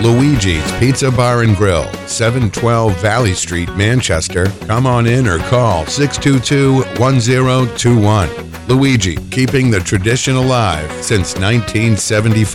Luigi's Pizza Bar and Grill, 712 Valley Street, Manchester. Come on in or call 622-1021. Luigi, keeping the tradition alive since 1975.